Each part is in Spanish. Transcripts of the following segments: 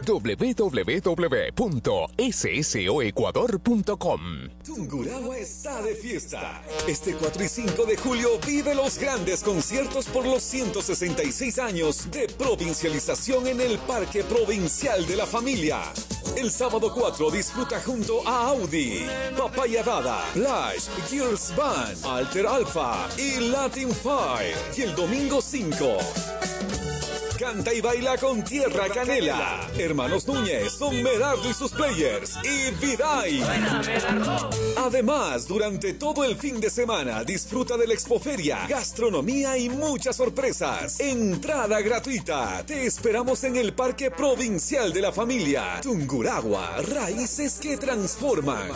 www.ssoecuador.com. Tungurahua está de fiesta. Este 4 y 5 de julio vive los grandes conciertos por los 166 años de provincialización en el Parque Provincial de la Familia. El sábado 4 disfruta junto a Audi, Papaya Dada, Lash, Gears Band, Alter Alpha y Latin Fire. Y el domingo 5 canta y baila con Tierra Canela, Hermanos Núñez, Don Merardo y sus players y Viday. Además, durante todo el fin de semana disfruta de la expoferia, gastronomía y muchas sorpresas. Entrada gratuita. Te esperamos en el Parque Provincial de la Familia. Tungurahua, raíces que transforman.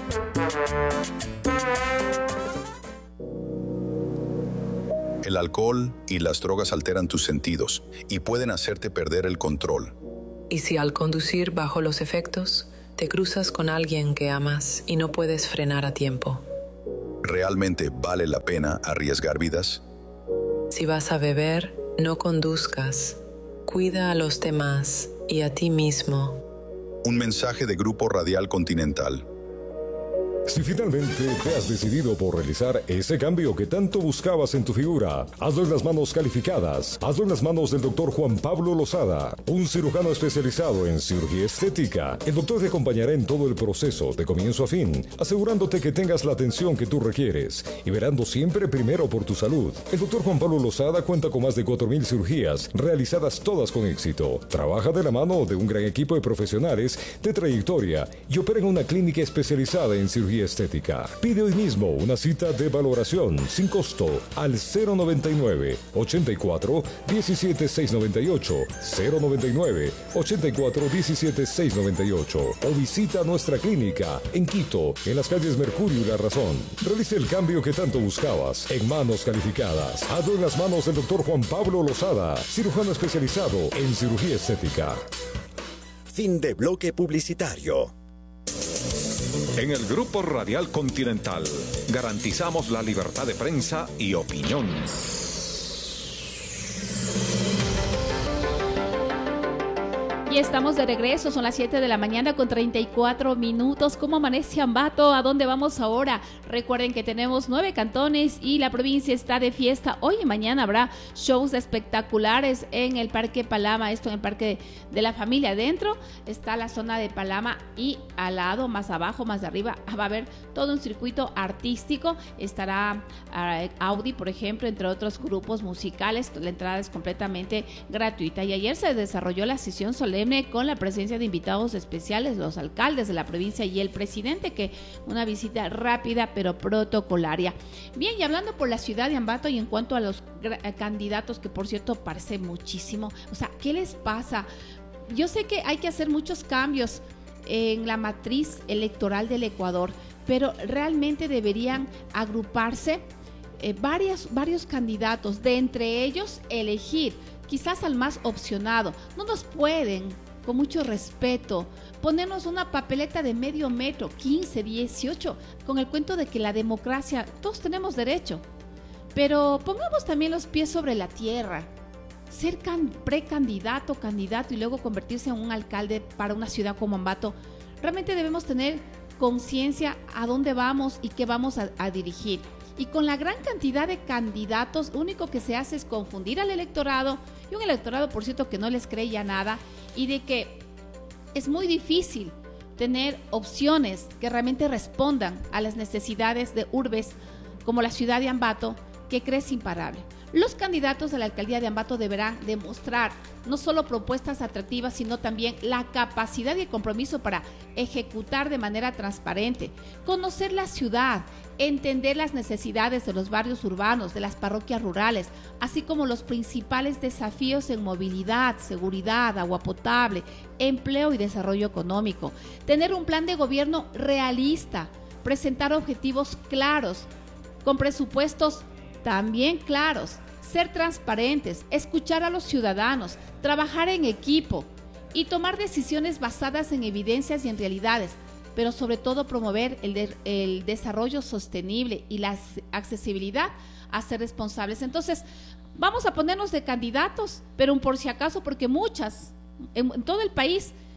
El alcohol y las drogas alteran tus sentidos y pueden hacerte perder el control. Y si al conducir bajo los efectos, te cruzas con alguien que amas y no puedes frenar a tiempo. ¿Realmente vale la pena arriesgar vidas? Si vas a beber, no conduzcas. Cuida a los demás y a ti mismo. Un mensaje de Grupo Radial Continental. Si finalmente te has decidido por realizar ese cambio que tanto buscabas en tu figura, hazlo en las manos calificadas. Hazlo en las manos del Dr. Juan Pablo Lozada, un cirujano especializado en cirugía estética. El doctor te acompañará en todo el proceso, de comienzo a fin, asegurándote que tengas la atención que tú requieres y verando siempre primero por tu salud. El Dr. Juan Pablo Lozada cuenta con más de 4,000 cirugías, realizadas todas con éxito. Trabaja de la mano de un gran equipo de profesionales de trayectoria y opera en una clínica especializada en cirugía estética. Pide hoy mismo una cita de valoración sin costo al 099 84 17 698, 099 84 17 698 o visita nuestra clínica en Quito, en las calles Mercurio y La Razón. Realice el cambio que tanto buscabas en manos calificadas. Hazlo en las manos del Dr. Juan Pablo Lozada, cirujano especializado en cirugía estética. Fin de bloque publicitario. En el Grupo Radial Continental garantizamos la libertad de prensa y opinión. Y estamos de regreso, son las 7 de la mañana con 34 minutos. ¿Cómo amanece Ambato? ¿A dónde vamos ahora? Recuerden que tenemos 9 cantones y la provincia está de fiesta. Hoy y mañana habrá shows espectaculares en el Parque Palama, esto en el Parque de la Familia. Adentro está la zona de Palama y al lado, más abajo, más arriba, va a haber todo un circuito artístico. Estará Audi, por ejemplo, entre otros grupos musicales. La entrada es completamente gratuita. Y ayer se desarrolló la sesión solemne con la presencia de invitados especiales, los alcaldes de la provincia y el presidente, que una visita rápida pero protocolaria. Bien, y hablando por la ciudad de Ambato y en cuanto a los candidatos, que por cierto parece muchísimo, o sea, ¿qué les pasa? Yo sé que hay que hacer muchos cambios en la matriz electoral del Ecuador, pero realmente deberían agruparse varios candidatos, de entre ellos elegir quizás al más opcionado. No nos pueden, con mucho respeto, ponernos una papeleta de medio metro, 15, 18, con el cuento de que la democracia, todos tenemos derecho. Pero pongamos también los pies sobre la tierra. Ser precandidato, candidato y luego convertirse en un alcalde para una ciudad como Ambato, realmente debemos tener conciencia a dónde vamos y qué vamos a dirigir. Y con la gran cantidad de candidatos, lo único que se hace es confundir al electorado, y un electorado, por cierto, que no les cree ya nada, y de que es muy difícil tener opciones que realmente respondan a las necesidades de urbes como la ciudad de Ambato, que crece imparable. Los candidatos de la alcaldía de Ambato deberán demostrar no solo propuestas atractivas, sino también la capacidad y el compromiso para ejecutar de manera transparente, conocer la ciudad, entender las necesidades de los barrios urbanos, de las parroquias rurales, así como los principales desafíos en movilidad, seguridad, agua potable, empleo y desarrollo económico. Tener un plan de gobierno realista, presentar objetivos claros, con presupuestos también claros, ser transparentes, escuchar a los ciudadanos, trabajar en equipo y tomar decisiones basadas en evidencias y en realidades, pero sobre todo promover el desarrollo sostenible y la accesibilidad a ser responsables. Entonces, vamos a ponernos de candidatos, pero un por si acaso, porque muchas, en todo el país,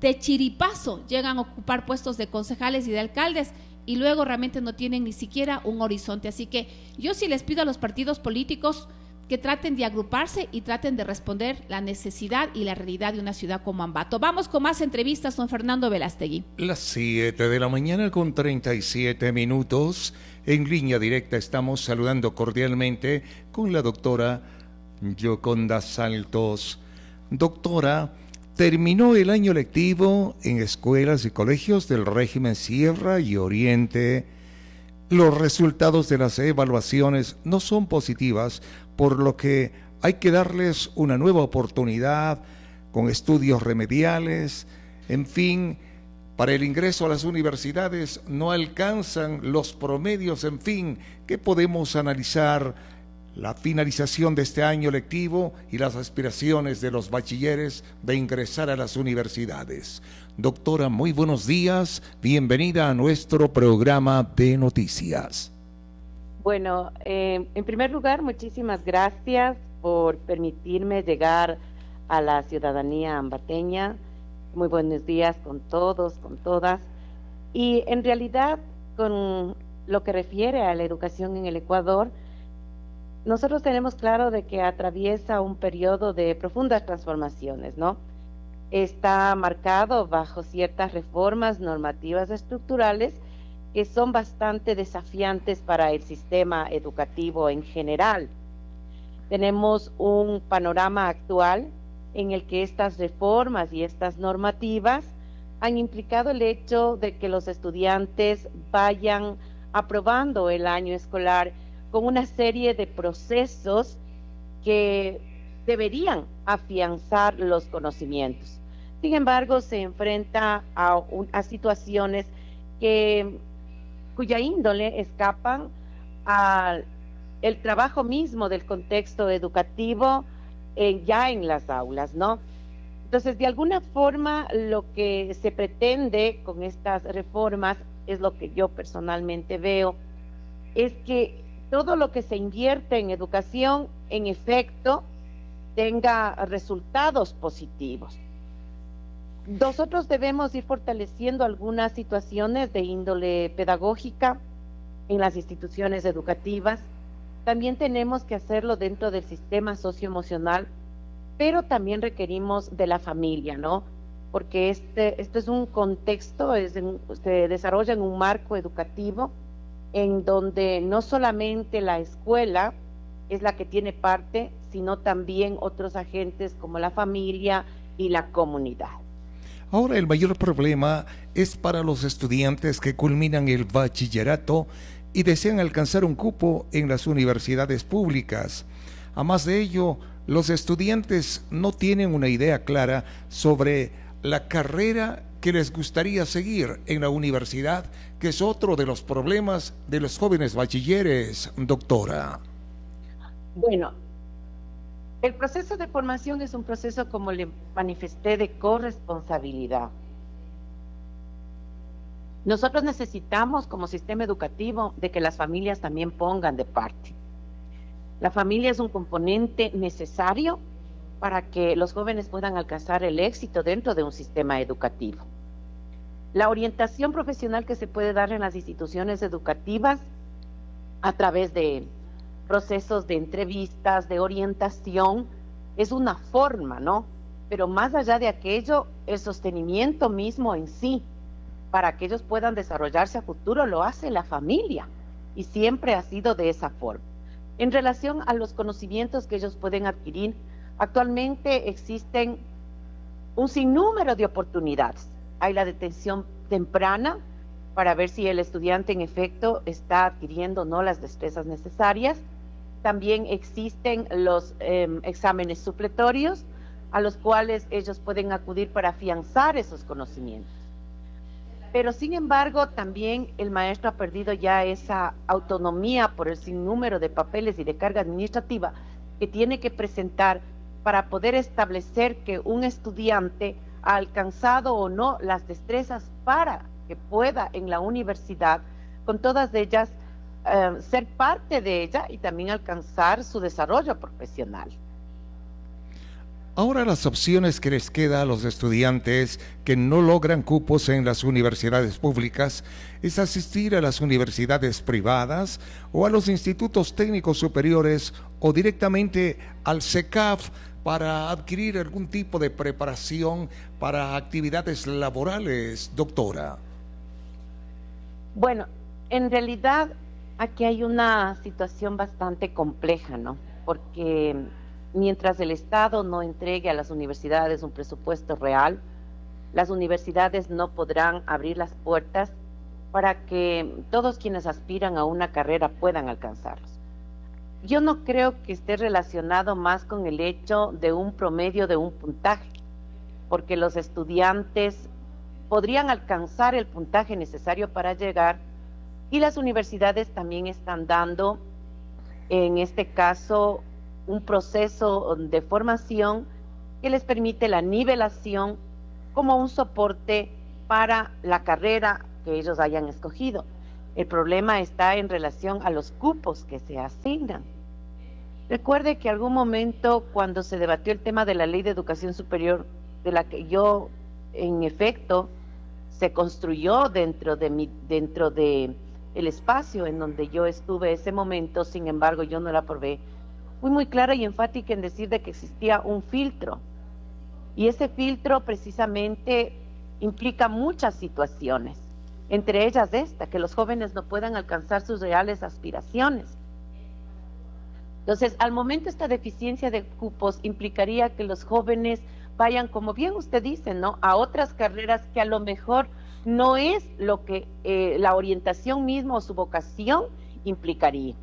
de chiripazo llegan a ocupar puestos de concejales y de alcaldes y luego realmente no tienen ni siquiera un horizonte. Así que yo sí les pido a los partidos políticos que traten de agruparse y traten de responder la necesidad y la realidad de una ciudad como Ambato. Vamos con más entrevistas, don Fernando Velastegui. Las 7 de la mañana con 37 minutos. En línea directa estamos saludando cordialmente con la doctora Yoconda Saltos. Doctora, terminó el año lectivo en escuelas y colegios del régimen Sierra y Oriente. Los resultados de las evaluaciones no son positivas, por lo que hay que darles una nueva oportunidad con estudios remediales. En fin, para el ingreso a las universidades no alcanzan los promedios. En fin, ¿qué podemos analizar? La finalización de este año lectivo y las aspiraciones de los bachilleres de ingresar a las universidades. Doctora, muy buenos días, bienvenida a nuestro programa de noticias. Bueno, en primer lugar, muchísimas gracias por permitirme llegar a la ciudadanía ambateña. Muy buenos días con todos, con todas. Y en realidad, con lo que refiere a la educación en el Ecuador, nosotros tenemos claro de que atraviesa un periodo de profundas transformaciones, ¿no? Está marcado bajo ciertas reformas normativas estructurales que son bastante desafiantes para el sistema educativo en general. Tenemos un panorama actual en el que estas reformas y estas normativas han implicado el hecho de que los estudiantes vayan aprobando el año escolar con una serie de procesos que deberían afianzar los conocimientos. Sin embargo, se enfrenta a situaciones cuya índole escapan al trabajo mismo del contexto educativo ya en las aulas, ¿no? Entonces, de alguna forma, lo que se pretende con estas reformas, es lo que yo personalmente veo, es que todo lo que se invierte en educación, en efecto, tenga resultados positivos. Nosotros debemos ir fortaleciendo algunas situaciones de índole pedagógica en las instituciones educativas. También tenemos que hacerlo dentro del sistema socioemocional, pero también requerimos de la familia, ¿no? Porque esto es un contexto, se desarrolla en un marco educativo en donde no solamente la escuela es la que tiene parte, sino también otros agentes como la familia y la comunidad. Ahora el mayor problema es para los estudiantes que culminan el bachillerato y desean alcanzar un cupo en las universidades públicas. Además de ello, los estudiantes no tienen una idea clara sobre la carrera que les gustaría seguir en la universidad, que es otro de los problemas de los jóvenes bachilleres, doctora. Bueno, el proceso de formación es un proceso, como le manifesté, de corresponsabilidad. Nosotros necesitamos, como sistema educativo, de que las familias también pongan de parte. La familia es un componente necesario para que los jóvenes puedan alcanzar el éxito dentro de un sistema educativo. La orientación profesional que se puede dar en las instituciones educativas a través de procesos de entrevistas, de orientación, es una forma, ¿no? Pero más allá de aquello, el sostenimiento mismo en sí, para que ellos puedan desarrollarse a futuro, lo hace la familia, y siempre ha sido de esa forma. En relación a los conocimientos que ellos pueden adquirir, actualmente existen un sinnúmero de oportunidades. Hay la detención temprana para ver si el estudiante en efecto está adquiriendo o no las destrezas necesarias. También existen los exámenes supletorios a los cuales ellos pueden acudir para afianzar esos conocimientos. Pero sin embargo, también el maestro ha perdido ya esa autonomía por el sinnúmero de papeles y de carga administrativa que tiene que presentar para poder establecer que un estudiante ha alcanzado o no las destrezas para que pueda en la universidad, con todas ellas, ser parte de ella y también alcanzar su desarrollo profesional. Ahora las opciones que les queda a los estudiantes que no logran cupos en las universidades públicas es asistir a las universidades privadas o a los institutos técnicos superiores o directamente al SECAF para adquirir algún tipo de preparación para actividades laborales, doctora. Bueno, en realidad aquí hay una situación bastante compleja, ¿no? Porque mientras el Estado no entregue a las universidades un presupuesto real, las universidades no podrán abrir las puertas para que todos quienes aspiran a una carrera puedan alcanzarlos. Yo no creo que esté relacionado más con el hecho de un promedio de un puntaje, porque los estudiantes podrían alcanzar el puntaje necesario para llegar y las universidades también están dando, en este caso, un proceso de formación que les permite la nivelación como un soporte para la carrera que ellos hayan escogido. El problema está en relación a los cupos que se asignan. Recuerde que algún momento cuando se debatió el tema de la Ley de Educación Superior, de la que yo, en efecto, se construyó dentro de el espacio en donde yo estuve ese momento, sin embargo yo no la aprobé, fui muy clara y enfática en decir de que existía un filtro, y ese filtro precisamente implica muchas situaciones, entre ellas esta, que los jóvenes no puedan alcanzar sus reales aspiraciones. Entonces, al momento esta deficiencia de cupos implicaría que los jóvenes vayan, como bien usted dice, ¿no?, a otras carreras que a lo mejor no es lo que la orientación misma o su vocación implicaría.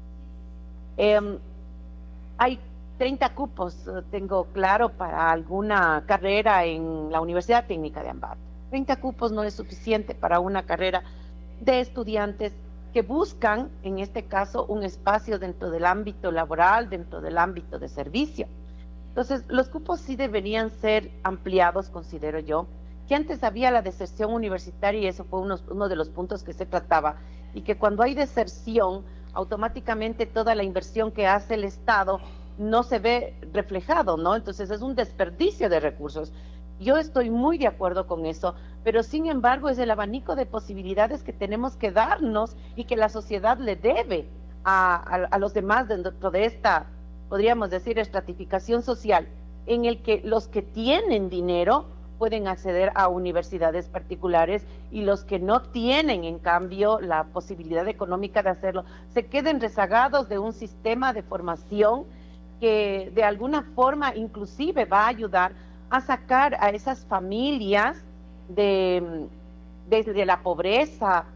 Hay 30 cupos, tengo claro, para alguna carrera en la Universidad Técnica de Ambato. 30 cupos no es suficiente para una carrera de estudiantes que buscan, en este caso, un espacio dentro del ámbito laboral, dentro del ámbito de servicio. Entonces, los cupos sí deberían ser ampliados, considero yo, que antes había la deserción universitaria y eso fue uno de los puntos que se trataba, y que cuando hay deserción, automáticamente toda la inversión que hace el Estado no se ve reflejado, ¿no? Entonces es un desperdicio de recursos. Yo estoy muy de acuerdo con eso, pero sin embargo es el abanico de posibilidades que tenemos que darnos y que la sociedad le debe a los demás dentro de esta, podríamos decir, estratificación social, en el que los que tienen dinero pueden acceder a universidades particulares y los que no tienen, en cambio, la posibilidad económica de hacerlo, se queden rezagados de un sistema de formación que de alguna forma inclusive va a ayudar a sacar a esas familias de la pobreza,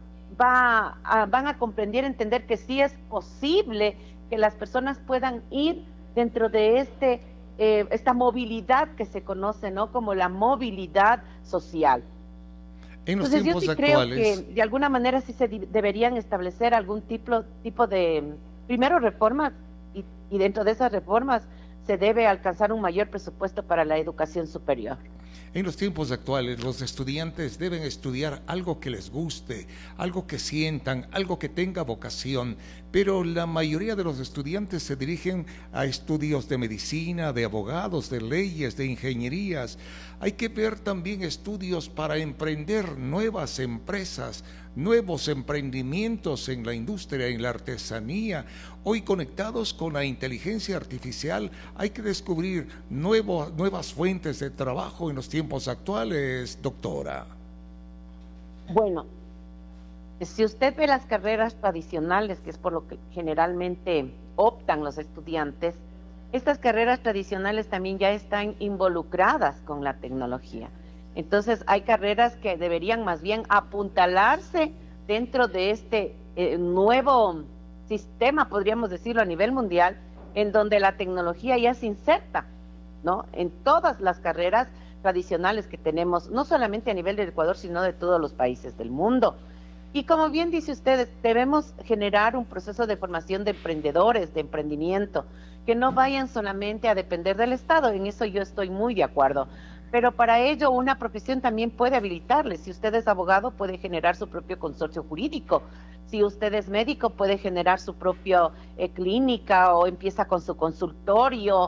van a comprender, entender que sí es posible que las personas puedan ir dentro de esta movilidad que se conoce, ¿no?, como la movilidad social. Entonces yo sí creo que de alguna manera sí se deberían establecer algún tipo de, primero, reformas, y dentro de esas reformas se debe alcanzar un mayor presupuesto para la educación superior. En los tiempos actuales, los estudiantes deben estudiar algo que les guste, algo que sientan, algo que tenga vocación, pero la mayoría de los estudiantes se dirigen a estudios de medicina, de abogados, de leyes, de ingenierías. Hay que ver también estudios para emprender nuevas empresas, nuevos emprendimientos en la industria, en la artesanía. Hoy, conectados con la inteligencia artificial, hay que descubrir nuevas fuentes de trabajo en los tiempos actuales, doctora. Bueno, si usted ve las carreras tradicionales, que es por lo que generalmente optan los estudiantes, estas carreras tradicionales también ya están involucradas con la tecnología. Entonces hay carreras que deberían más bien apuntalarse dentro de este nuevo sistema, podríamos decirlo, a nivel mundial, en donde la tecnología ya se inserta, ¿no?, en todas las carreras tradicionales que tenemos, no solamente a nivel del Ecuador, sino de todos los países del mundo. Y como bien dice usted, debemos generar un proceso de formación de emprendedores, de emprendimiento, que no vayan solamente a depender del Estado. En eso yo estoy muy de acuerdo. Pero para ello una profesión también puede habilitarle. Si usted es abogado, puede generar su propio consorcio jurídico. Si usted es médico, puede generar su propia clínica o empieza con su consultorio.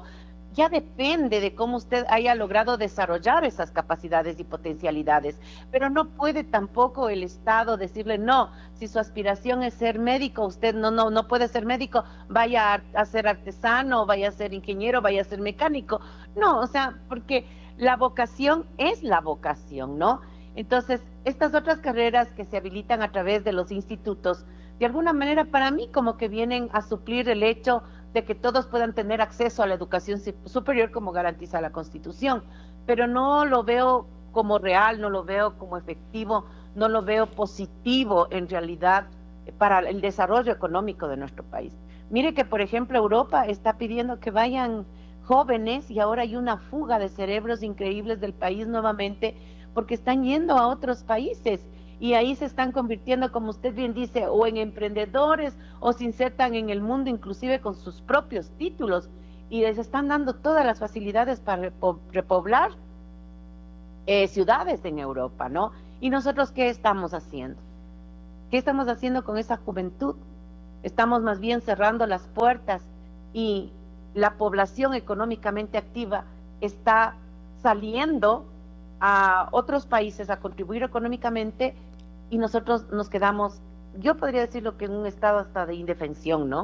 ya depende de cómo usted haya logrado desarrollar esas capacidades y potencialidades, pero no puede tampoco el Estado decirle, no, si su aspiración es ser médico, usted no puede ser médico, vaya a ser artesano, vaya a ser ingeniero, vaya a ser mecánico. No, o sea, porque la vocación es la vocación, ¿no? Entonces, estas otras carreras que se habilitan a través de los institutos, de alguna manera para mí como que vienen a suplir el hecho de que todos puedan tener acceso a la educación superior como garantiza la Constitución, pero no lo veo como real, no lo veo como efectivo, no lo veo positivo en realidad para el desarrollo económico de nuestro país. Mire que, por ejemplo, Europa está pidiendo que vayan jóvenes y ahora hay una fuga de cerebros increíbles del país nuevamente porque están yendo a otros países. Y ahí se están convirtiendo, como usted bien dice, o en emprendedores o se insertan en el mundo inclusive con sus propios títulos y les están dando todas las facilidades para repoblar ciudades en Europa, ¿no? ¿Y nosotros qué estamos haciendo? ¿Qué estamos haciendo con esa juventud? Estamos más bien cerrando las puertas y la población económicamente activa está saliendo a otros países a contribuir económicamente y nosotros nos quedamos, yo podría decirlo que en un estado hasta de indefensión, ¿no?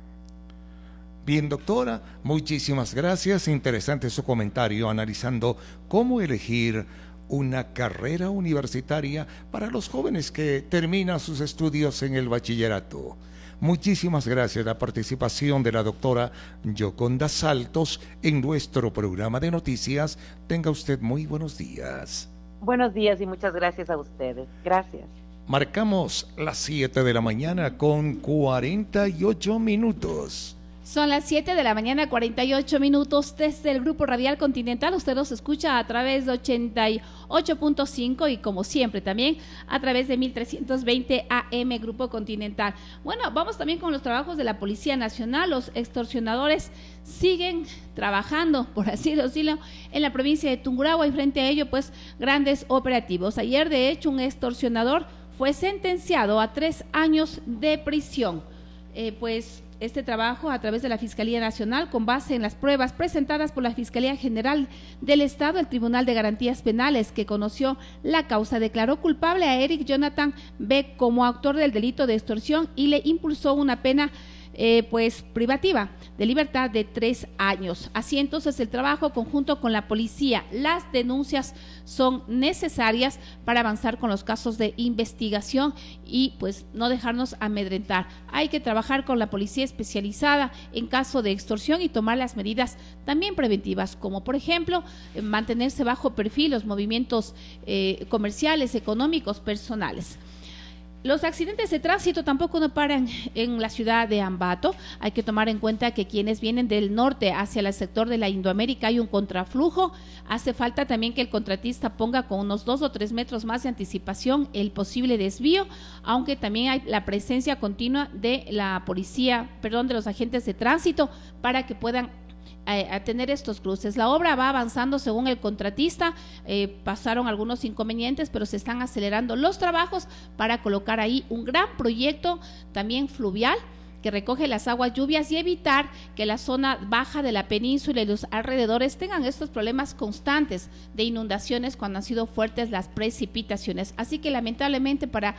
Bien, doctora, muchísimas gracias. Interesante su comentario analizando cómo elegir una carrera universitaria para los jóvenes que terminan sus estudios en el bachillerato. Muchísimas gracias la participación de la doctora Yoconda Saltos en nuestro programa de noticias. Tenga usted muy buenos días. Buenos días y muchas gracias a ustedes. Gracias. Marcamos las 7 de la mañana con 48 minutos. Son las 7 de la mañana, 48 minutos desde el Grupo Radial Continental. Usted nos escucha a través de 88.5 y como siempre también a través de 1320 AM Grupo Continental. Bueno, vamos también con los trabajos de la Policía Nacional. Los extorsionadores siguen trabajando, por así decirlo, en la provincia de Tungurahua y frente a ello, pues, grandes operativos. Ayer, de hecho, un extorsionador fue sentenciado a 3 años de prisión. Este trabajo a través de la Fiscalía Nacional, con base en las pruebas presentadas por la Fiscalía General del Estado, el Tribunal de Garantías Penales, que conoció la causa, declaró culpable a Eric Jonathan B. como autor del delito de extorsión y le impulsó una pena privativa de libertad de 3 años. Así entonces el trabajo conjunto con la policía, las denuncias son necesarias para avanzar con los casos de investigación y pues no dejarnos amedrentar. Hay que trabajar con la policía especializada en caso de extorsión y tomar las medidas también preventivas, como por ejemplo mantenerse bajo perfil los movimientos comerciales, económicos, personales. Los accidentes de tránsito tampoco no paran en la ciudad de Ambato. Hay que tomar en cuenta que quienes vienen del norte hacia el sector de la Indoamérica hay un contraflujo. Hace falta también que el contratista ponga con unos 2 o 3 metros más de anticipación el posible desvío, aunque también hay la presencia continua de la policía, de los agentes de tránsito para que puedan a tener estos cruces. La obra va avanzando según el contratista, pasaron algunos inconvenientes, pero se están acelerando los trabajos para colocar ahí un gran proyecto también fluvial que recoge las aguas lluvias y evitar que la zona baja de la península y los alrededores tengan estos problemas constantes de inundaciones cuando han sido fuertes las precipitaciones. Así que lamentablemente para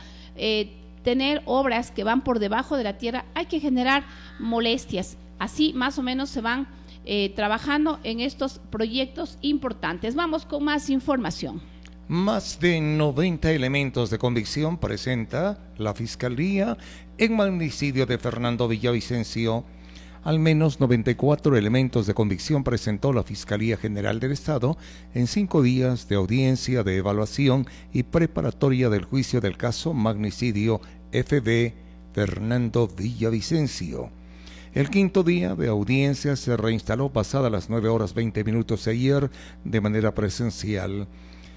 tener obras que van por debajo de la tierra hay que generar molestias. Así más o menos se van trabajando en estos proyectos importantes. Vamos con más información. Más de 90 elementos de convicción presenta la Fiscalía en magnicidio de Fernando Villavicencio. Al menos 94 elementos de convicción presentó la Fiscalía General del Estado en 5 días de audiencia de evaluación y preparatoria del juicio del caso magnicidio FB Fernando Villavicencio. El 5º día de audiencia se reinstaló pasadas las 9:20 ayer de manera presencial.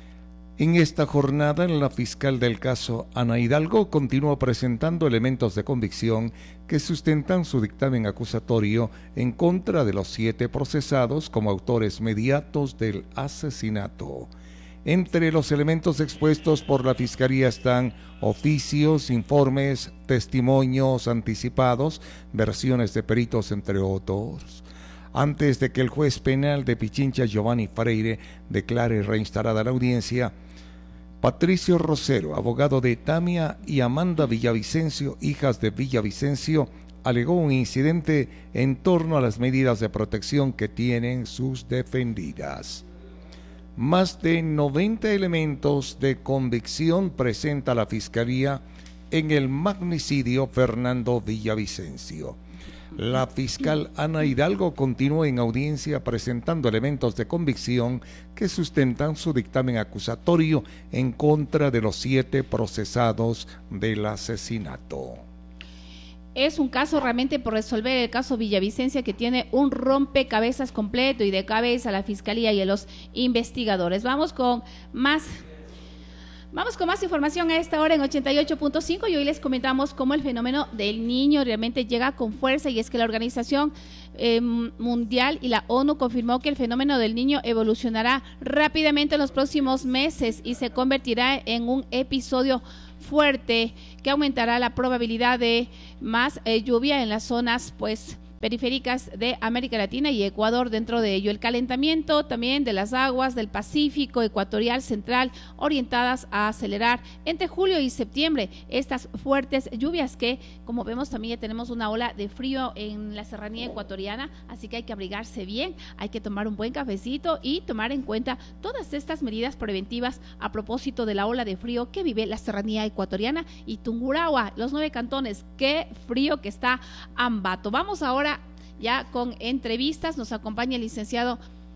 En esta jornada, la fiscal del caso, Ana Hidalgo, continúa presentando elementos de convicción que sustentan su dictamen acusatorio en contra de los 7 procesados como autores mediatos del asesinato. Entre los elementos expuestos por la Fiscalía están oficios, informes, testimonios anticipados, versiones de peritos, entre otros. Antes de que el juez penal de Pichincha, Giovanni Freire, declare reinstalada la audiencia, Patricio Rosero, abogado de Tamia y Amanda Villavicencio, hijas de Villavicencio, alegó un incidente en torno a las medidas de protección que tienen sus defendidas. Más de 90 elementos de convicción presenta la Fiscalía en el magnicidio Fernando Villavicencio. La fiscal Ana Hidalgo continúa en audiencia presentando elementos de convicción que sustentan su dictamen acusatorio en contra de los 7 procesados del asesinato. Es un caso realmente por resolver, el caso Villavicencio, que tiene un rompecabezas completo y de cabeza la Fiscalía y los investigadores. Vamos con más información a esta hora en 88.5 y hoy les comentamos cómo el fenómeno del niño realmente llega con fuerza, y es que la Organización Mundial y la ONU confirmó que el fenómeno del niño evolucionará rápidamente en los próximos meses y se convertirá en un episodio fuerte que aumentará la probabilidad de más lluvia en las zonas periféricas de América Latina y Ecuador. Dentro de ello, el calentamiento también de las aguas del Pacífico ecuatorial central, orientadas a acelerar entre julio y septiembre estas fuertes lluvias que, como vemos, también ya tenemos una ola de frío en la serranía ecuatoriana, así que hay que abrigarse bien, hay que tomar un buen cafecito y tomar en cuenta todas estas medidas preventivas a propósito de la ola de frío que vive la serranía ecuatoriana y Tungurahua, los 9 cantones. Qué frío que está Ambato. Vamos ahora ya con entrevistas. Nos acompaña el licenciado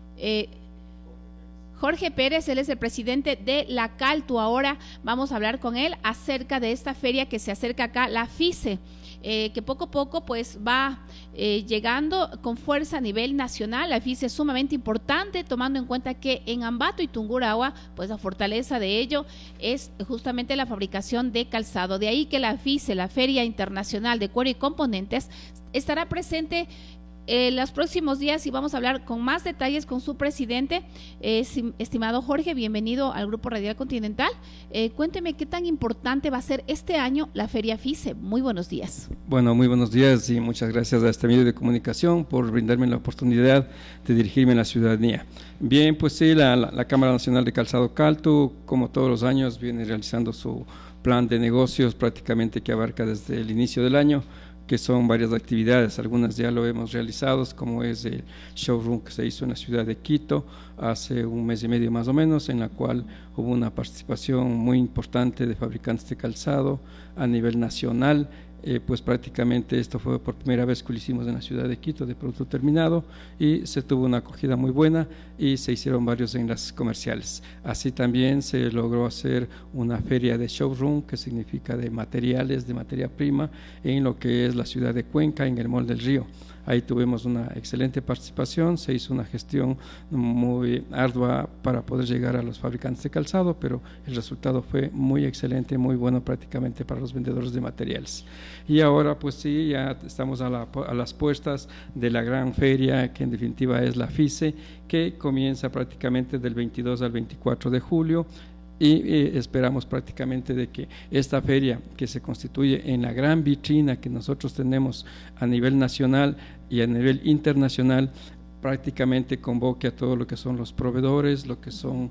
Jorge Pérez, él es el presidente de la Caltu. Ahora vamos a hablar con él acerca de esta feria que se acerca acá, la FICE, que poco a poco va llegando con fuerza a nivel nacional. La FICE es sumamente importante, tomando en cuenta que en Ambato y Tungurahua, la fortaleza de ello es justamente la fabricación de calzado. De ahí que la FICE, la Feria Internacional de Cuero y Componentes, estará presente los próximos días y vamos a hablar con más detalles con su presidente. Estimado Jorge, bienvenido al Grupo Radial Continental. Cuénteme qué tan importante va a ser este año la Feria FICE. Muy buenos días. Bueno, muy buenos días y muchas gracias a este medio de comunicación por brindarme la oportunidad de dirigirme a la ciudadanía. Bien, pues sí, la Cámara Nacional de Calzado Caltu, como todos los años, viene realizando su plan de negocios prácticamente que abarca desde el inicio del año, que son varias actividades. Algunas ya lo hemos realizado, como es el showroom que se hizo en la ciudad de Quito hace un mes y medio más o menos, en la cual hubo una participación muy importante de fabricantes de calzado a nivel nacional. Pues prácticamente esto fue por primera vez que lo hicimos en la ciudad de Quito de producto terminado y se tuvo una acogida muy buena y se hicieron varios en las comerciales. Así también se logró hacer una feria de showroom, que significa de materiales, de materia prima, en lo que es la ciudad de Cuenca, en el Mall del Río. Ahí tuvimos una excelente participación, se hizo una gestión muy ardua para poder llegar a los fabricantes de calzado, pero el resultado fue muy excelente, muy bueno prácticamente para los vendedores de materiales. Y ahora pues sí, ya estamos a las puertas de la gran feria, que en definitiva es la FICE, que comienza prácticamente del 22 al 24 de julio. Y esperamos prácticamente de que esta feria, que se constituye en la gran vitrina que nosotros tenemos a nivel nacional y a nivel internacional, prácticamente convoque a todo lo que son los proveedores, lo que son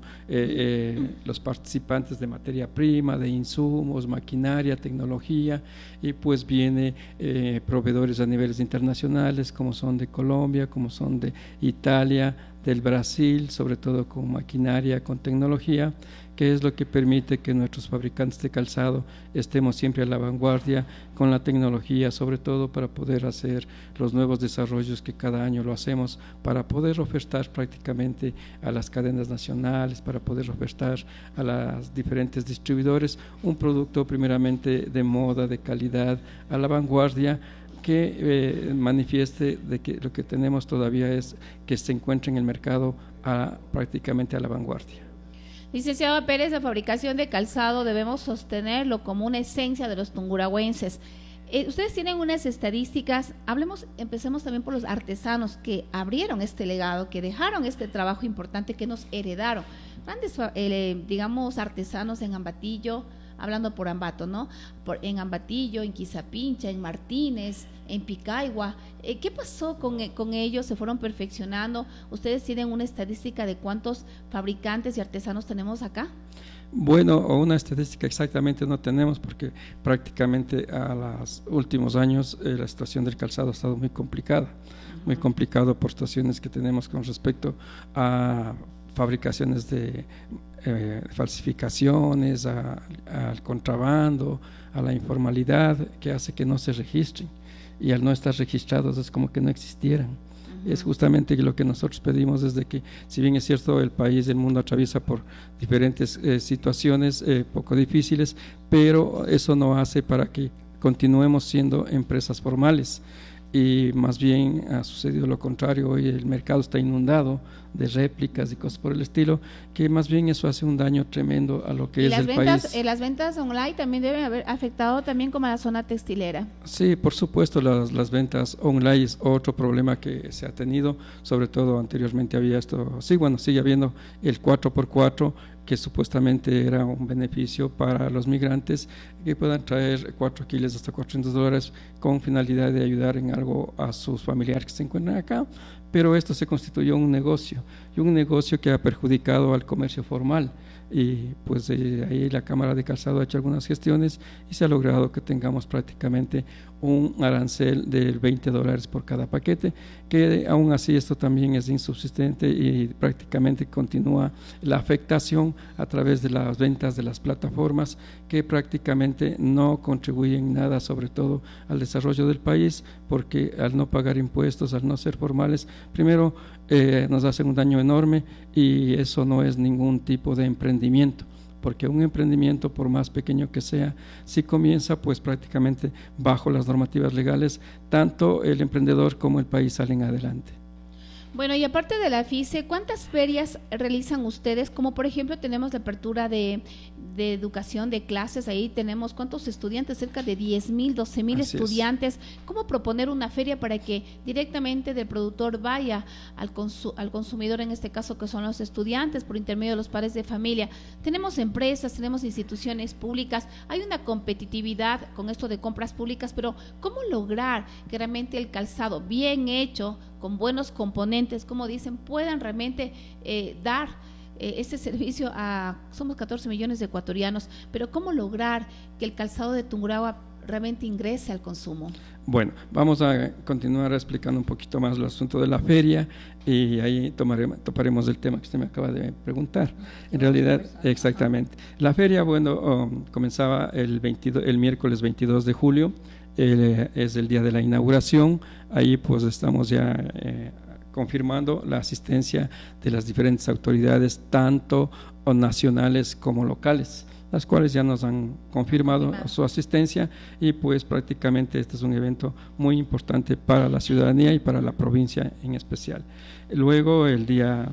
los participantes de materia prima, de insumos, maquinaria, tecnología, y pues viene proveedores a niveles internacionales, como son de Colombia, como son de Italia, del Brasil, sobre todo con maquinaria, con tecnología, que es lo que permite que nuestros fabricantes de calzado estemos siempre a la vanguardia con la tecnología, sobre todo para poder hacer los nuevos desarrollos que cada año lo hacemos, para poder ofertar prácticamente a las cadenas nacionales, para poder ofertar a los diferentes distribuidores un producto primeramente de moda, de calidad, a la vanguardia, que manifieste de que lo que tenemos todavía es que se encuentre en el mercado prácticamente a la vanguardia. Licenciado Pérez, la fabricación de calzado debemos sostenerlo como una esencia de los tungurahuenses. Ustedes tienen unas estadísticas, empecemos también por los artesanos que abrieron este legado, que dejaron este trabajo importante que nos heredaron. Grandes, digamos, artesanos en Ambatillo, hablando por Ambato, ¿no? En Ambatillo, en Quizapincha, en Martínez, en Picaigua. ¿Qué pasó con ellos? ¿Se fueron perfeccionando? ¿Ustedes tienen una estadística de cuántos fabricantes y artesanos tenemos acá? Bueno, una estadística exactamente no tenemos, porque prácticamente a los últimos años la situación del calzado ha estado muy complicada, muy complicado por situaciones que tenemos con respecto a fabricaciones de falsificaciones, al contrabando, a la informalidad, que hace que no se registren, y al no estar registrados es como que no existieran. Es justamente lo que nosotros pedimos, desde que, si bien es cierto, el país, el mundo atraviesa por diferentes situaciones poco difíciles, pero eso no hace para que continuemos siendo empresas formales, y más bien ha sucedido lo contrario. Hoy el mercado está inundado de réplicas y cosas por el estilo, que más bien eso hace un daño tremendo a lo que es el país. Las ventas online también deben haber afectado también como a la zona textilera. Sí, por supuesto, las ventas online es otro problema que se ha tenido, sobre todo anteriormente había esto, sí, bueno, sigue habiendo el 4x4, que supuestamente era un beneficio para los migrantes, que puedan traer 4 kilos hasta $400 con finalidad de ayudar en algo a sus familiares que se encuentran acá, pero esto se constituyó un negocio, y un negocio que ha perjudicado al comercio formal, y pues ahí la Cámara de Calzado ha hecho algunas gestiones y se ha logrado que tengamos prácticamente un arancel de $20 por cada paquete, que aún así esto también es insubsistente, y prácticamente continúa la afectación a través de las ventas de las plataformas, que prácticamente no contribuyen nada, sobre todo al desarrollo del país, porque al no pagar impuestos, al no ser formales, primero nos hacen un daño enorme, y eso no es ningún tipo de emprendimiento, porque un emprendimiento, por más pequeño que sea, si comienza pues prácticamente bajo las normativas legales, tanto el emprendedor como el país salen adelante. Bueno, y aparte de la FICE, ¿cuántas ferias realizan ustedes? Como por ejemplo tenemos la apertura de educación, de clases, ahí tenemos ¿cuántos estudiantes? Cerca de 10,000, 12,000 estudiantes. ¿Cómo proponer una feria para que directamente del productor vaya al consumidor, en este caso que son los estudiantes, por intermedio de los padres de familia? Tenemos empresas, tenemos instituciones públicas, hay una competitividad con esto de compras públicas, pero ¿cómo lograr que realmente el calzado bien hecho, con buenos componentes, como dicen, puedan realmente dar este servicio a, somos 14 millones de ecuatorianos, pero cómo lograr que el calzado de Tungurahua realmente ingrese al consumo? Bueno, vamos a continuar explicando un poquito más el asunto de la feria, y ahí toparemos el tema que usted me acaba de preguntar. En realidad, exactamente. La feria, bueno, comenzaba el miércoles 22 de julio, es el día de la inauguración. Ahí pues estamos ya confirmando la asistencia de las diferentes autoridades, tanto nacionales como locales, las cuales ya nos han confirmado su asistencia, y pues prácticamente este es un evento muy importante para la ciudadanía y para la provincia en especial. Luego el día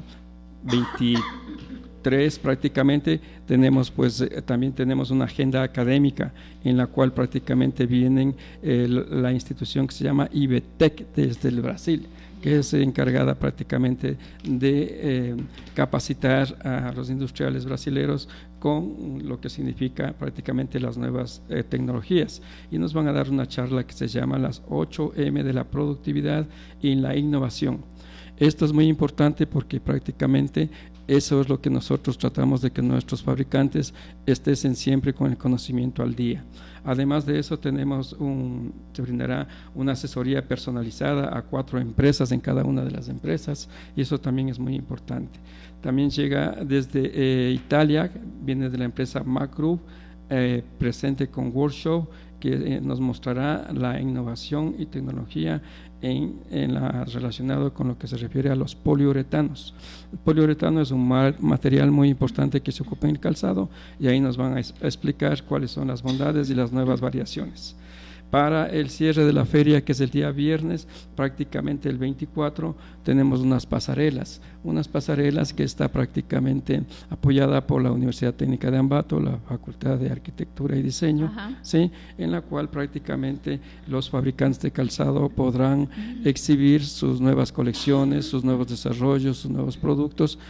23 prácticamente tenemos también tenemos una agenda académica en la cual prácticamente vienen la institución que se llama IBTEC desde el Brasil, que es encargada prácticamente de capacitar a los industriales brasileños con lo que significa prácticamente las nuevas tecnologías, y nos van a dar una charla que se llama las 8M de la productividad y la innovación. Esto es muy importante porque prácticamente eso es lo que nosotros tratamos de que nuestros fabricantes estén siempre con el conocimiento al día. Además de eso, se brindará una asesoría personalizada a 4 empresas en cada una de las empresas, y eso también es muy importante. También llega desde Italia, viene de la empresa Mac Group, presente con Workshop, que nos mostrará la innovación y tecnología relacionado con lo que se refiere a los poliuretanos. El poliuretano es un material muy importante que se ocupa en el calzado, y ahí nos van a explicar cuáles son las bondades y las nuevas variaciones. Para el cierre de la feria, que es el día viernes, prácticamente el 24, tenemos unas pasarelas que está prácticamente apoyada por la Universidad Técnica de Ambato, la Facultad de Arquitectura y Diseño, ¿sí? En la cual prácticamente los fabricantes de calzado podrán exhibir sus nuevas colecciones, sus nuevos desarrollos, sus nuevos productos,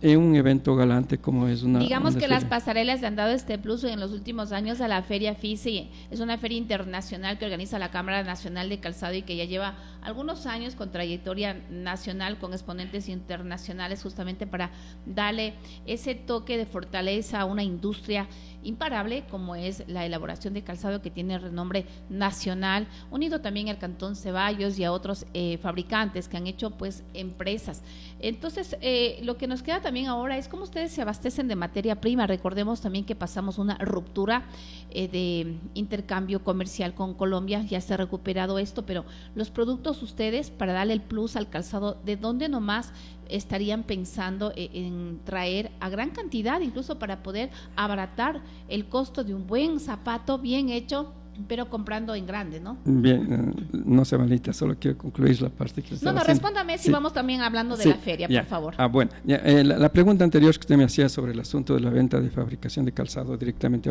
en un evento galante como es una... Digamos que feria. las pasarelas le han dado este plus en los últimos años a la Feria FICE. Es una feria internacional que organiza la Cámara Nacional de Calzado y que ya lleva algunos años con trayectoria nacional, con exponentes internacionales, justamente para darle ese toque de fortaleza a una industria imparable como es la elaboración de calzado, que tiene renombre nacional, unido también al Cantón Ceballos y a otros fabricantes que han hecho pues empresas. Entonces lo que nos queda también ahora es cómo ustedes se abastecen de materia prima. Recordemos también que pasamos una ruptura de intercambio comercial con Colombia, ya se ha recuperado esto, pero los productos ustedes, para darle el plus al calzado, ¿de dónde nomás estarían pensando en traer a gran cantidad, incluso para poder abaratar el costo de un buen zapato bien hecho, pero comprando en grande, ¿no? Bien, no se malita, solo quiero concluir la parte que estaba haciendo. Respóndame si vamos también hablando de la feria, por favor. Bueno, la pregunta anterior que usted me hacía sobre el asunto de la venta de fabricación de calzado directamente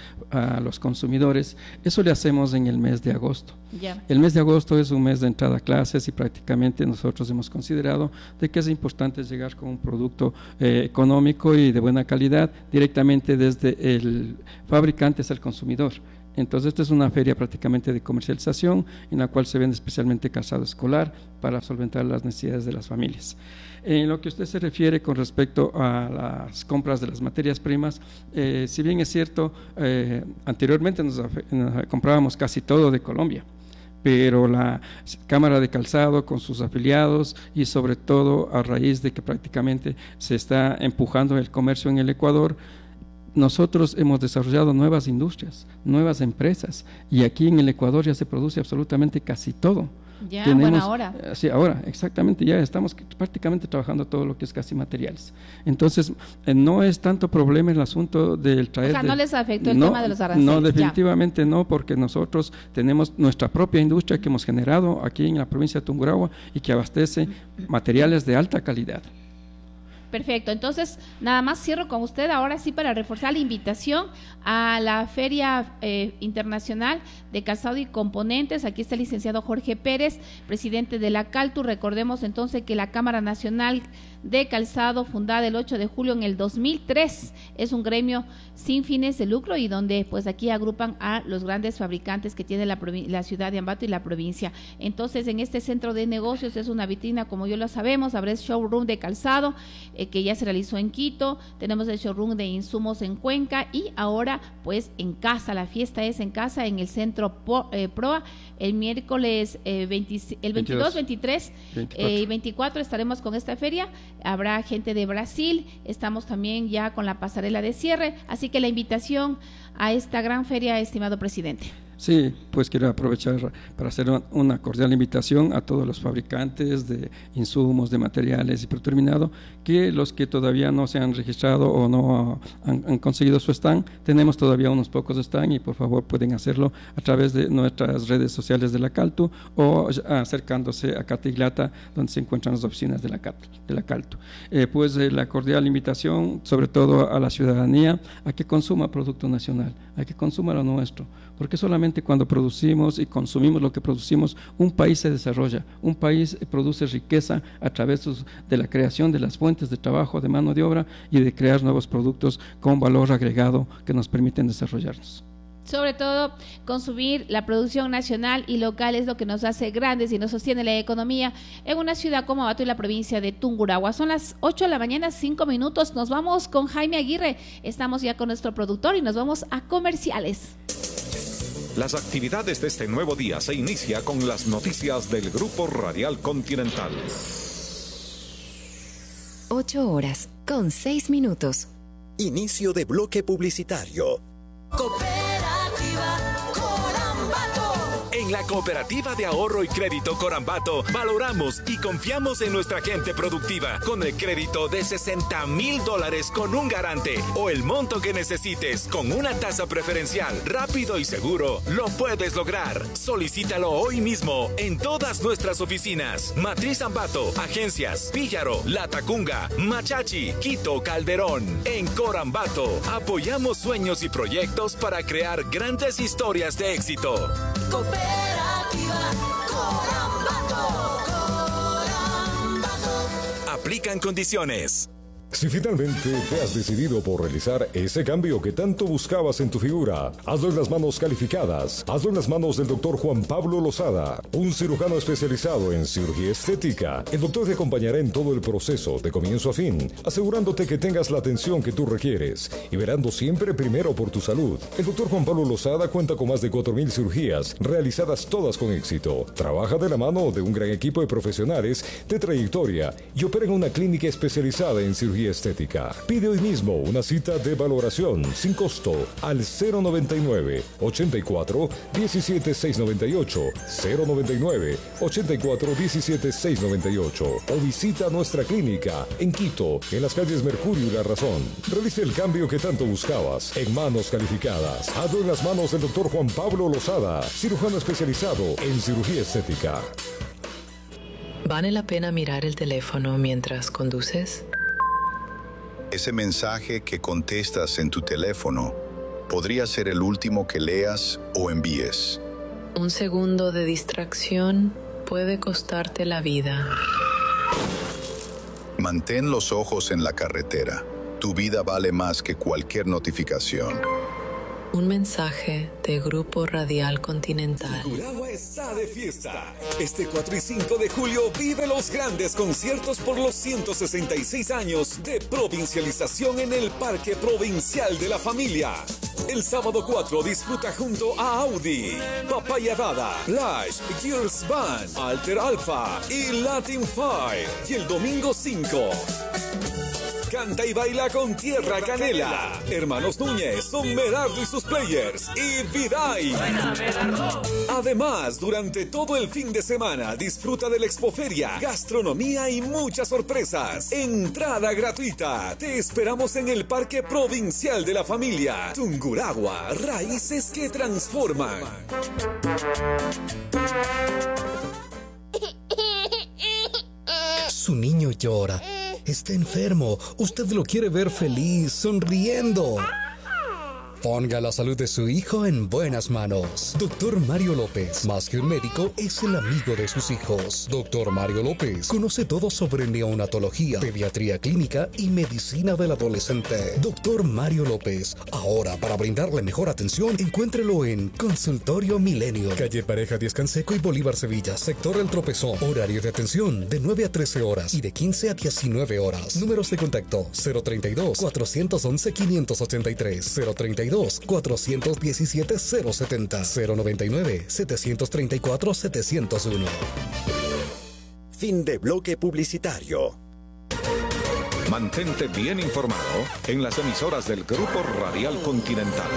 a los consumidores, eso le hacemos en el mes de agosto. El mes de agosto es un mes de entrada a clases y prácticamente nosotros hemos considerado de que es importante llegar con un producto económico y de buena calidad directamente desde el fabricante hasta el consumidor. Entonces esta es una feria prácticamente de comercialización en la cual se vende especialmente calzado escolar para solventar las necesidades de las familias. En lo que usted se refiere con respecto a las compras de las materias primas, si bien es cierto, anteriormente nos comprábamos casi todo de Colombia, pero la Cámara de Calzado con sus afiliados y sobre todo a raíz de que prácticamente se está empujando el comercio en el Ecuador, nosotros hemos desarrollado nuevas industrias, nuevas empresas, y aquí en el Ecuador ya se produce absolutamente casi todo. Ya, buena hora. Sí, ahora, exactamente, ya estamos prácticamente trabajando todo lo que es casi materiales. Entonces, no es tanto problema el asunto del traer... O sea, no les afectó el tema de los aranceles. No, definitivamente no, porque nosotros tenemos nuestra propia industria que hemos generado aquí en la provincia de Tungurahua y que abastece materiales de alta calidad. Perfecto, entonces nada más cierro con usted ahora sí para reforzar la invitación a la Feria Internacional de Calzado y Componentes. Aquí está el licenciado Jorge Pérez, presidente de la CALTU. Recordemos entonces que la Cámara Nacional de Calzado, fundada el 8 de julio en el 2003, es un gremio sin fines de lucro y donde pues aquí agrupan a los grandes fabricantes que tiene la ciudad de Ambato y la provincia. Entonces en este centro de negocios es una vitrina, como ya lo sabemos, habrá showroom de calzado que ya se realizó en Quito, tenemos el showroom de insumos en Cuenca y ahora pues en casa, la fiesta es en casa en el centro PROA, el miércoles 22, 23 y 24 estaremos con esta feria, habrá gente de Brasil, estamos también ya con la pasarela de cierre, así que la invitación a esta gran feria, estimado presidente. Sí, pues quiero aprovechar para hacer una cordial invitación a todos los fabricantes de insumos, de materiales y preterminado, que los que todavía no se han registrado o no han conseguido su stand, tenemos todavía unos pocos stand y por favor pueden hacerlo a través de nuestras redes sociales de la CALTU o acercándose a Catiglata, donde se encuentran las oficinas de la CALTU. Pues la cordial invitación, sobre todo a la ciudadanía, a que consuma producto nacional, a que consuma lo nuestro, porque solamente cuando producimos y consumimos lo que producimos, un país se desarrolla, un país produce riqueza a través de la creación de las fuentes de trabajo, de mano de obra y de crear nuevos productos con valor agregado que nos permiten desarrollarnos. Sobre todo, consumir la producción nacional y local es lo que nos hace grandes y nos sostiene la economía en una ciudad como Ambato y la provincia de Tungurahua. Son las 8 de la mañana, 5 minutos. Nos vamos con Jaime Aguirre. Estamos ya con nuestro productor y nos vamos a comerciales. Las actividades de este nuevo día se inicia con las noticias del Grupo Radial Continental. 8 horas con 6 minutos. Inicio de bloque publicitario. Cooperativa Corambato. En la Cooperativa de Ahorro y Crédito Corambato valoramos y confiamos en nuestra gente productiva con el crédito de $60,000 con un garante o el monto que necesites con una tasa preferencial, rápido y seguro. Lo puedes lograr. Solicítalo hoy mismo en todas nuestras oficinas. Matriz Ambato, Agencias, Píllaro, Latacunga, Machachi, Quito, Calderón. En Corambato apoyamos sueños y proyectos para crear grandes historias de éxito. Cooperativa Corambato. Aplican condiciones. Si finalmente te has decidido por realizar ese cambio que tanto buscabas en tu figura, hazlo en las manos calificadas. Hazlo en las manos del doctor Juan Pablo Lozada, un cirujano especializado en cirugía estética. El doctor te acompañará en todo el proceso, de comienzo a fin, asegurándote que tengas la atención que tú requieres y verando siempre primero por tu salud. El doctor Juan Pablo Lozada cuenta con más de 4,000 cirugías, realizadas todas con éxito. Trabaja de la mano de un gran equipo de profesionales de trayectoria y opera en una clínica especializada en cirugía estética. Pide hoy mismo una cita de valoración sin costo al 099 84 17 698 099 84 17 698 o visita nuestra clínica en Quito, en las calles Mercurio y La Razón. Realice el cambio que tanto buscabas en manos calificadas. Hazlo en las manos del doctor Juan Pablo Lozada, cirujano especializado en cirugía estética. ¿Vale la pena mirar el teléfono mientras conduces? Ese mensaje que contestas en tu teléfono podría ser el último que leas o envíes. Un segundo de distracción puede costarte la vida. Mantén los ojos en la carretera. Tu vida vale más que cualquier notificación. Un mensaje de Grupo Radial Continental. Tungurahua está de fiesta. Este 4 y 5 de julio vive los grandes conciertos por los 166 años de provincialización en el Parque Provincial de la Familia. El sábado 4 disfruta junto a Audi, Papaya Dada, Lash, Gears Band, Alter Alpha y Latin Fire. Y el domingo 5... canta y baila con Tierra Canela, Hermanos Núñez, Son Merardo y sus players y Viday. Además, durante todo el fin de semana disfruta de la expoferia, gastronomía y muchas sorpresas. Entrada gratuita. Te esperamos en el Parque Provincial de la Familia. Tungurahua, raíces que transforman. Su niño llora. Está enfermo. Usted lo quiere ver feliz, sonriendo. Ponga la salud de su hijo en buenas manos. Doctor Mario López, más que un médico, es el amigo de sus hijos. Doctor Mario López conoce todo sobre neonatología, pediatría clínica y medicina del adolescente. Doctor Mario López, ahora para brindarle mejor atención, encuéntrelo en Consultorio Milenio, calle Pareja Díaz Canseco y Bolívar Sevilla, sector El Tropezón. Horario de atención de 9 a 13 horas y de 15 a 19 horas. Números de contacto 032 411 583 032 417 070 099 734 701. Fin de bloque publicitario. Mantente bien informado en las emisoras del Grupo Radial Continental.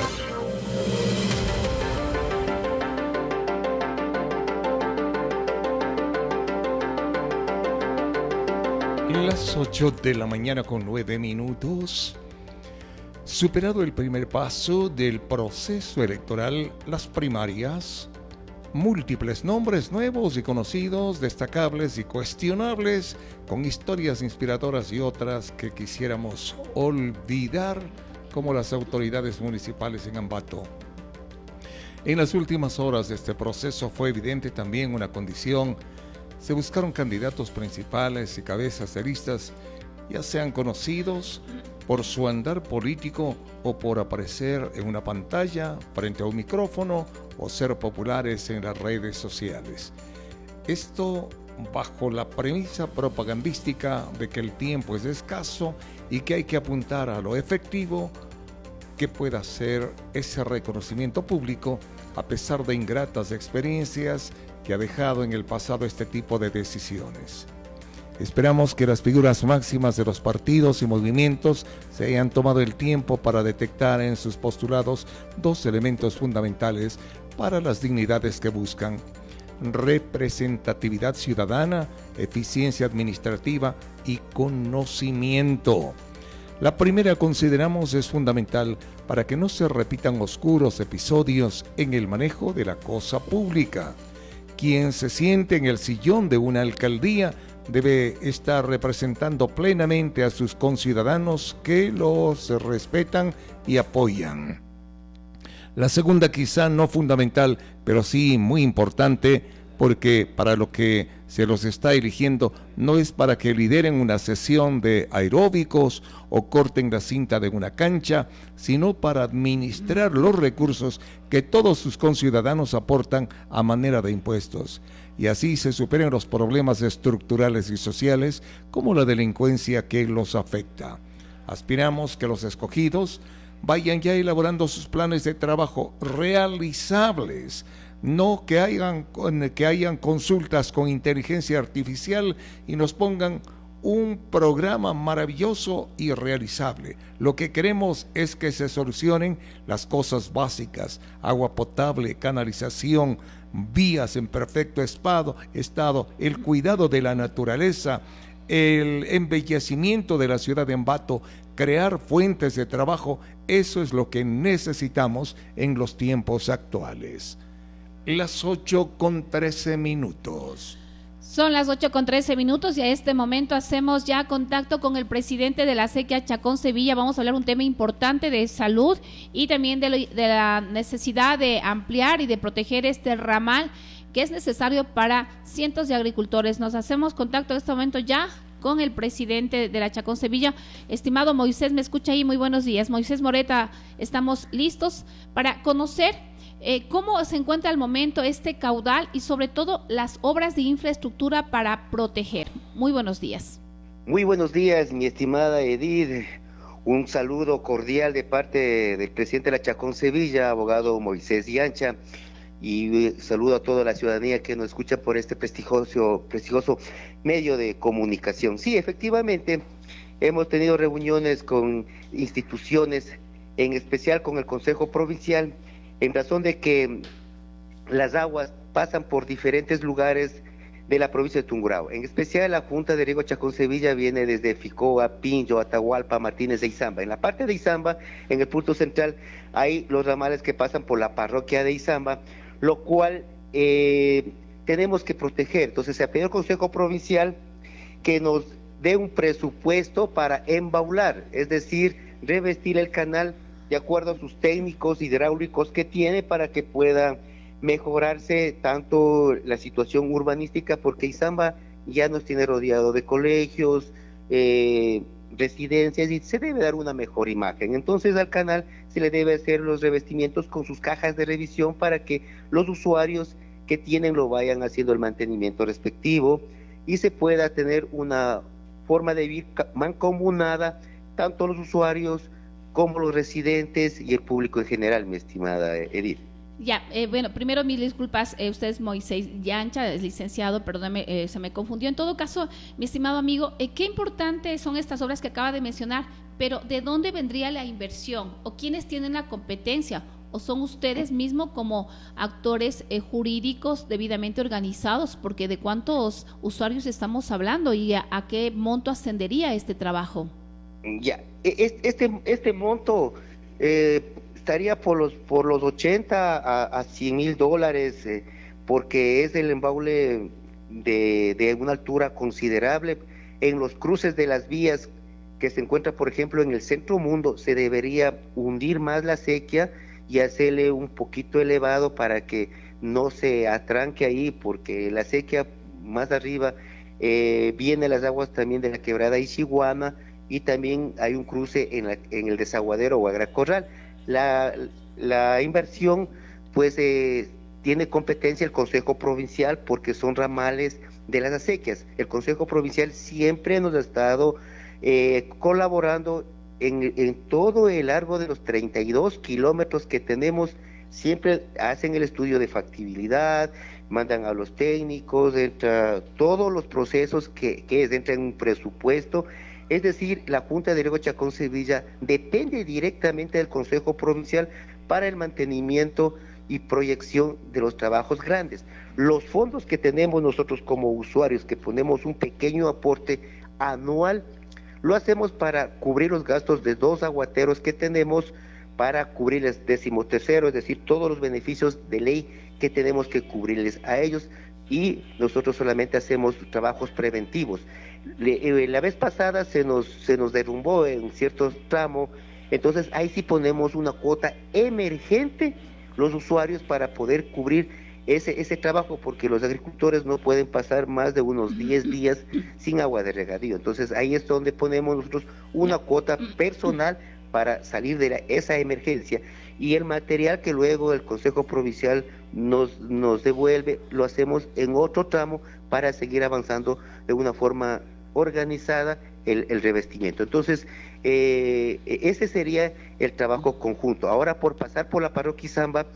Las 8 de la mañana con 9 minutos. Superado el primer paso del proceso electoral, las primarias, múltiples nombres nuevos y conocidos, destacables y cuestionables, con historias inspiradoras y otras que quisiéramos olvidar, como las autoridades municipales en Ambato. En las últimas horas de este proceso fue evidente también una condición. Se buscaron candidatos principales y cabezas de listas, ya sean conocidos por su andar político o por aparecer en una pantalla, frente a un micrófono o ser populares en las redes sociales. Esto bajo la premisa propagandística de que el tiempo es escaso y que hay que apuntar a lo efectivo que pueda ser ese reconocimiento público a pesar de ingratas experiencias que ha dejado en el pasado este tipo de decisiones. Esperamos que las figuras máximas de los partidos y movimientos se hayan tomado el tiempo para detectar en sus postulados dos elementos fundamentales para las dignidades que buscan: representatividad ciudadana, eficiencia administrativa y conocimiento. La primera, consideramos, es fundamental para que no se repitan oscuros episodios en el manejo de la cosa pública. Quien se siente en el sillón de una alcaldía debe estar representando plenamente a sus conciudadanos que los respetan y apoyan. La segunda, quizá no fundamental, pero sí muy importante, porque para lo que se los está eligiendo no es para que lideren una sesión de aeróbicos o corten la cinta de una cancha, sino para administrar los recursos que todos sus conciudadanos aportan a manera de impuestos, y así se superen los problemas estructurales y sociales como la delincuencia que los afecta. Aspiramos que los escogidos vayan ya elaborando sus planes de trabajo realizables, no que hayan consultas con inteligencia artificial y nos pongan un programa maravilloso y realizable. Lo que queremos es que se solucionen las cosas básicas: agua potable, canalización, vías en perfecto estado, el cuidado de la naturaleza, el embellecimiento de la ciudad de Ambato, crear fuentes de trabajo. Eso es lo que necesitamos en los tiempos actuales. Las 8:13. Son las 8:13 y a este momento hacemos ya contacto con el presidente de la acequia Chacón Sevilla. Vamos a hablar un tema importante de salud y también de la necesidad de ampliar y de proteger este ramal que es necesario para cientos de agricultores. Nos hacemos contacto en este momento ya con el presidente de la Chacón Sevilla. Estimado Moisés, ¿me escucha ahí? Muy buenos días. Moisés Moreta, estamos listos para conocer cómo se encuentra al momento este caudal y sobre todo las obras de infraestructura para proteger. Muy buenos días. Muy buenos días, mi estimada Edith. Un saludo cordial de parte del presidente de la Chacón Sevilla, abogado Moisés Yancha, y saludo a toda la ciudadanía que nos escucha por este prestigioso medio de comunicación. Sí, efectivamente, hemos tenido reuniones con instituciones, en especial con el Consejo Provincial, en razón de que las aguas pasan por diferentes lugares de la provincia de Tungurahua. En especial la Junta de Riego Chacón Sevilla viene desde Ficoa, Pinjo, Atahualpa, Martínez de Izamba. En la parte de Izamba, en el punto central, hay los ramales que pasan por la parroquia de Izamba, lo cual tenemos que proteger. Entonces se ha pedido al Consejo Provincial que nos dé un presupuesto para embaular, es decir, revestir el canal de acuerdo a sus técnicos hidráulicos que tiene para que pueda mejorarse tanto la situación urbanística, porque Izamba ya nos tiene rodeado de colegios, residencias, y se debe dar una mejor imagen. Entonces al canal se le debe hacer los revestimientos con sus cajas de revisión para que los usuarios que tienen lo vayan haciendo el mantenimiento respectivo y se pueda tener una forma de vivir mancomunada, tanto los usuarios como los residentes y el público en general, mi estimada Edith. Ya, bueno, primero mil disculpas, usted es Moisés Yancha, es licenciado, perdóneme, se me confundió. En todo caso, mi estimado amigo, qué importantes son estas obras que acaba de mencionar, pero ¿de dónde vendría la inversión? ¿O quiénes tienen la competencia? ¿O son ustedes mismos como actores jurídicos debidamente organizados? Porque ¿de cuántos usuarios estamos hablando y a qué monto ascendería este trabajo? Ya, este monto estaría por los 80 a 100 mil dólares, porque es el embaule de una altura considerable. En los cruces de las vías que se encuentra, por ejemplo, en el Centro Mundo, se debería hundir más la acequia y hacerle un poquito elevado para que no se atranque ahí, porque la acequia más arriba viene las aguas también de la quebrada Ichiguama, y también hay un cruce en el desaguadero Guagracorral. La inversión pues tiene competencia el Consejo Provincial porque son ramales de las acequias. El Consejo Provincial siempre nos ha estado colaborando en todo el largo de los 32 kilómetros que tenemos. Siempre hacen el estudio de factibilidad, mandan a los técnicos, entra todos los procesos que entra en un presupuesto. Es decir, la Junta de Riego Chacón Sevilla depende directamente del Consejo Provincial para el mantenimiento y proyección de los trabajos grandes. Los fondos que tenemos nosotros como usuarios, que ponemos un pequeño aporte anual, lo hacemos para cubrir los gastos de 2 aguateros que tenemos, para cubrir el 13º, es decir, todos los beneficios de ley que tenemos que cubrirles a ellos, y nosotros solamente hacemos trabajos preventivos. La vez pasada se nos derrumbó en ciertos tramos, entonces ahí sí ponemos una cuota emergente los usuarios para poder cubrir ese trabajo, porque los agricultores no pueden pasar más de unos 10 días sin agua de regadío. Entonces ahí es donde ponemos nosotros una cuota personal para salir de esa emergencia, y el material que luego el Consejo Provincial nos devuelve, lo hacemos en otro tramo para seguir avanzando de una forma organizada el revestimiento. Entonces, ese sería el trabajo conjunto. Ahora, por pasar por la parroquia Izamba,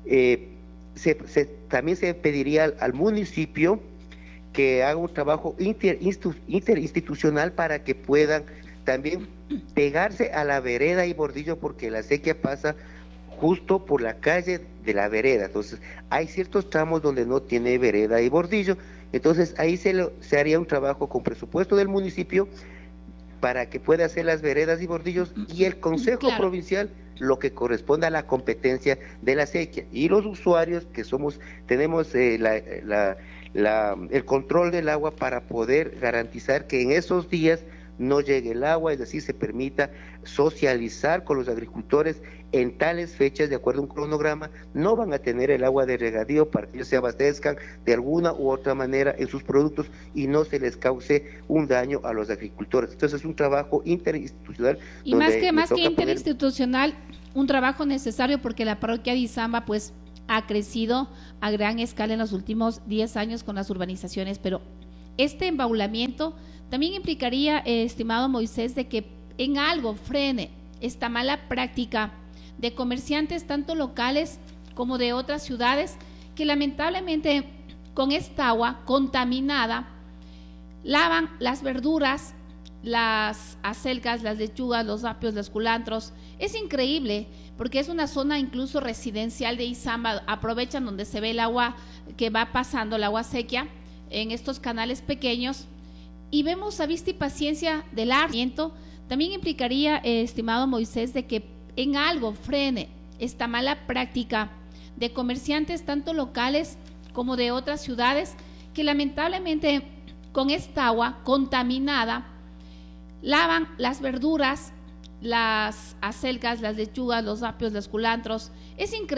también se pediría al municipio que haga un trabajo interinstitucional para que puedan también pegarse a la vereda y bordillo, porque la sequía pasa justo por la calle de la vereda. Entonces hay ciertos tramos donde no tiene vereda y bordillo, entonces ahí se haría un trabajo con presupuesto del municipio para que pueda hacer las veredas y bordillos, y el Consejo Provincial lo que corresponde a la competencia de la sequía, y los usuarios que tenemos el control del agua para poder garantizar que en esos días no llegue el agua, es decir, se permita socializar con los agricultores en tales fechas, de acuerdo a un cronograma. No van a tener el agua de regadío para que ellos se abastezcan de alguna u otra manera en sus productos y no se les cause un daño a los agricultores. Entonces es un trabajo interinstitucional. Y más que interinstitucional, un trabajo necesario, porque la parroquia de Izamba pues ha crecido a gran escala en los últimos 10 años con las urbanizaciones, pero este embaulamiento también implicaría, estimado Moisés, de que en algo frene esta mala práctica de comerciantes tanto locales como de otras ciudades, que lamentablemente con esta agua contaminada lavan las verduras, las acelgas, las lechugas, los apios, los culantros. Es increíble, porque es una zona incluso residencial de Izamba. Aprovechan donde se ve el agua que va pasando, el agua sequía, en estos canales pequeños, y vemos a vista y paciencia del arrendamiento. También implicaría, estimado Moisés, de que en algo frene esta mala práctica de comerciantes tanto locales como de otras ciudades, que lamentablemente con esta agua contaminada lavan las verduras, las acelgas, las lechugas, los apios, los culantros. Es increíble.